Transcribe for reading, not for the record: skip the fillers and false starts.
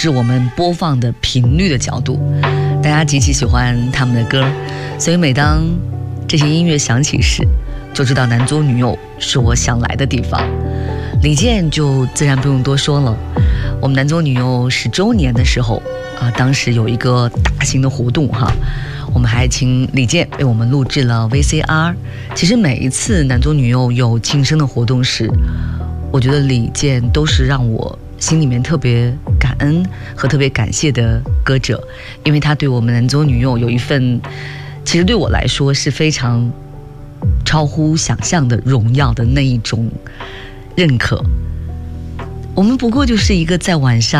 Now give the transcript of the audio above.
是我们播放的频率的角度。大家极其喜欢他们的歌，所以每当这些音乐响起时，就知道男左女右是我想来的地方。李健就自然不用多说了，我们男左女右10周年的时候当时有一个大型的活动我们还请李健为我们录制了 VCR。 其实每一次男左女右有庆生的活动时，我觉得李健都是让我心里面特别感恩和特别感谢的歌者，因为他对我们男左女右有一份其实对我来说是非常超乎想象的荣耀的那一种认可。我们不过就是一个在晚上